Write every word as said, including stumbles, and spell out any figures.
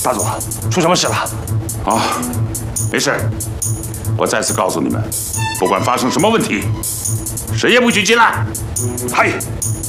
大佐，出什么事了？ 啊，没事。我再次告诉你们，不管发生什么问题，谁也不许进来。 嗨。